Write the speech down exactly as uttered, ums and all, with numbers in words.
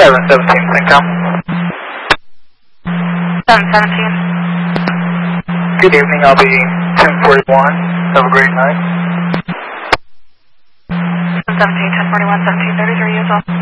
seven seventeen, Syncom. seven seventeen. Good evening, I'll be ten forty-one. Have a great night. seventeen, ten forty-one, seventeen thirty, are you as well?